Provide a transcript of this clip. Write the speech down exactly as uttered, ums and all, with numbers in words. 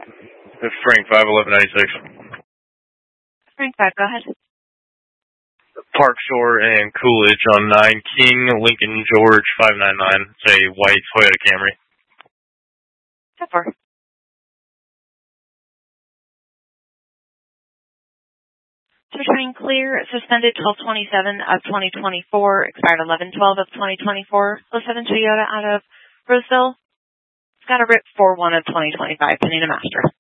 Frank five eleven ninety six. Frank five, go ahead. Park Shore and Coolidge on nine King Lincoln George five nine nine. It's a white Toyota Camry. ten four. Returning clear, suspended twelve twenty-seven of twenty twenty-four, expired eleven twelve of twenty twenty-four. oh seven Toyota out of Roseville. It's got a R I P four one of twenty twenty-five, pending a master.